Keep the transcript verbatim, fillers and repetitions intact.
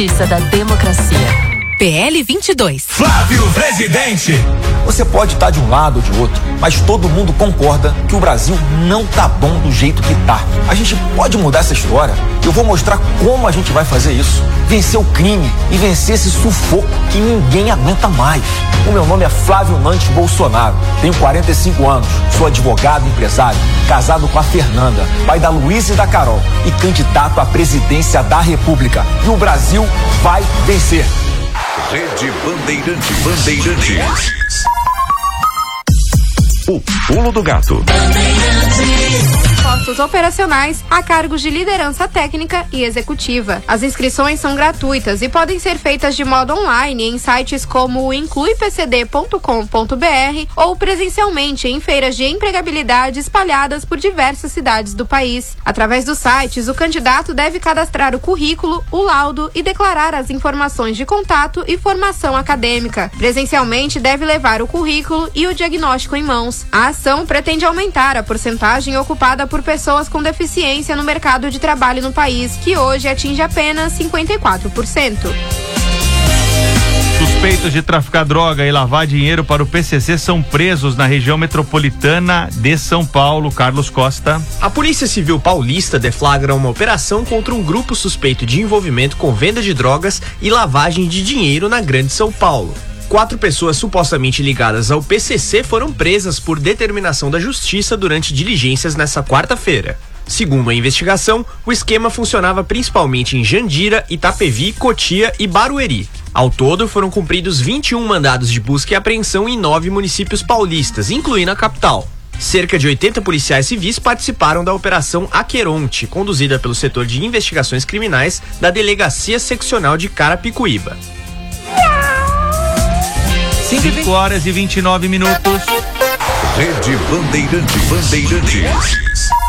Justiça da democracia. P L vinte e dois. Flávio Presidente. Você pode estar de um lado ou de outro, mas todo mundo concorda que o Brasil não tá bom do jeito que tá. A gente pode mudar essa história. Eu vou mostrar como a gente vai fazer isso. Vencer o crime e vencer esse sufoco que ninguém aguenta mais. O meu nome é Flávio Nantes Bolsonaro. Tenho quarenta e cinco anos, sou advogado e empresário, casado com a Fernanda, pai da Luísa e da Carol e candidato à presidência da República. E o Brasil vai vencer. Rede Bandeirantes. Bandeirantes. O pulo do gato. Postos operacionais a cargos de liderança técnica e executiva. As inscrições são gratuitas e podem ser feitas de modo online em sites como o inclui p c d ponto com ponto b r ou presencialmente em feiras de empregabilidade espalhadas por diversas cidades do país. Através dos sites, o candidato deve cadastrar o currículo, o laudo e declarar as informações de contato e formação acadêmica. Presencialmente, deve levar o currículo e o diagnóstico em mãos. A ação pretende aumentar a porcentagem ocupada por pessoas com deficiência no mercado de trabalho no país, que hoje atinge apenas cinquenta e quatro por cento. Suspeitos de traficar droga e lavar dinheiro para o P C C são presos na região metropolitana de São Paulo. Carlos Costa. A Polícia Civil Paulista deflagra uma operação contra um grupo suspeito de envolvimento com venda de drogas e lavagem de dinheiro na Grande São Paulo. Quatro pessoas supostamente ligadas ao P C C foram presas por determinação da Justiça durante diligências nesta quarta-feira. Segundo a investigação, o esquema funcionava principalmente em Jandira, Itapevi, Cotia e Barueri. Ao todo, foram cumpridos vinte e um mandados de busca e apreensão em nove municípios paulistas, incluindo a capital. Cerca de oitenta policiais civis participaram da Operação Aqueronte, conduzida pelo setor de investigações criminais da Delegacia Seccional de Carapicuíba. cinco horas e vinte e nove minutos. Rede Bandeirantes. Bandeirantes.